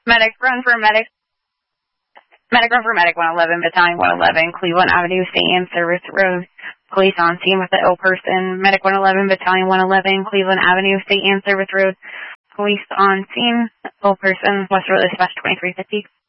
Medic, run for medic. Medic, run for medic 111, Battalion 111, Cleveland Avenue, St. Anne Service Road. Police on scene with the ill person. Medic 111, Battalion 111, Cleveland Avenue, St. Anne Service Road. Police on scene, ill person, West Road Dispatch 2350.